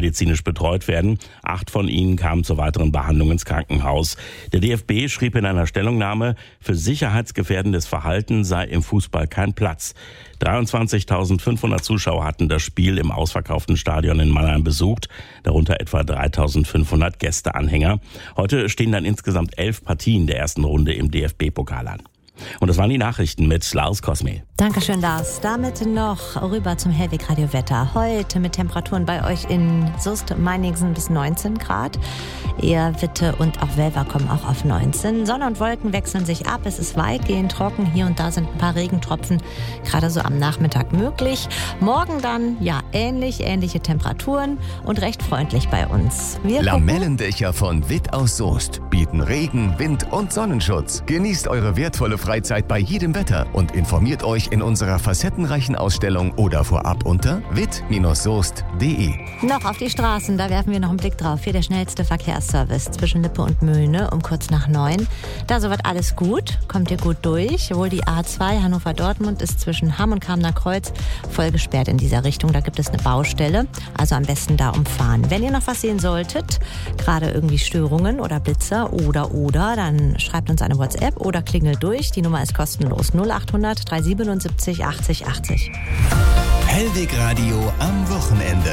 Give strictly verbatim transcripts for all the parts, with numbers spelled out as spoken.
medizinisch betreut werden. Acht von ihnen kamen zur weiteren Behandlung ins Krankenhaus. Der D F B schrieb in einer Stellungnahme, für sicherheitsgefährdendes Verhalten sei im Fußball kein Platz. dreiundzwanzigtausendfünfhundert Zuschauer hatten das Spiel im ausverkauften Stadion in Mannheim besucht, darunter etwa dreitausendfünfhundert Gästeanhänger. Heute stehen dann insgesamt elf Partien der ersten Runde im D F B-Pokal an. Und das waren die Nachrichten mit Lars Cosme. Dankeschön, Lars. Damit noch rüber zum Hellweg Radio Wetter. Heute mit Temperaturen bei euch in Soest-Meiningen bis neunzehn Grad. Eher Witte und auch Welver kommen auch auf neunzehn. Sonne und Wolken wechseln sich ab. Es ist weitgehend trocken. Hier und da sind ein paar Regentropfen gerade so am Nachmittag möglich. Morgen dann, ja, ähnlich, ähnliche Temperaturen und recht freundlich bei uns. Wir Lamellendächer von Witt aus Soest bieten Regen, Wind und Sonnenschutz. Genießt eure wertvolle Freizeit bei jedem Wetter und informiert euch in unserer facettenreichen Ausstellung oder vorab unter witt soest punkt de. Noch auf die Straßen, da werfen wir noch einen Blick drauf. Hier der schnellste Verkehrsservice zwischen Lippe und Möhne um kurz nach neun. Da soweit alles gut, kommt ihr gut durch. Wohl die A zwei Hannover-Dortmund ist zwischen Hamm und Kamener Kreuz voll gesperrt in dieser Richtung. Da gibt es eine Baustelle, also am besten da umfahren. Wenn ihr noch was sehen solltet, gerade irgendwie Störungen oder Blitzer oder oder, dann schreibt uns eine WhatsApp oder klingelt durch. Die Nummer ist kostenlos null achthundert dreihundertsiebenundsiebzig achtzig achtzig. Hellweg Radio am Wochenende.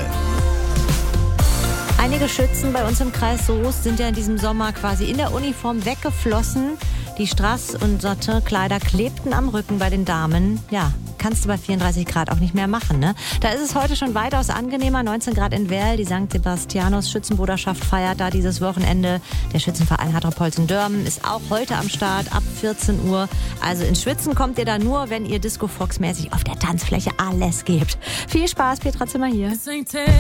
Einige Schützen bei uns im Kreis Soest sind ja in diesem Sommer quasi in der Uniform weggeflossen. Die Strass- und Satin-Kleider klebten am Rücken bei den Damen. Ja, kannst du bei vierunddreißig Grad auch nicht mehr machen, ne? Da ist es heute schon weitaus angenehmer. neunzehn Grad in Werl. Die Sankt Sebastianus Schützenbruderschaft feiert da dieses Wochenende. Der Schützenverein Hadropolzen-Dörmen ist auch heute am Start ab vierzehn Uhr. Also ins Schwitzen kommt ihr da nur, wenn ihr Disco-Fox-mäßig auf der Tanzfläche alles gebt. Viel Spaß, Petra Zimmer hier.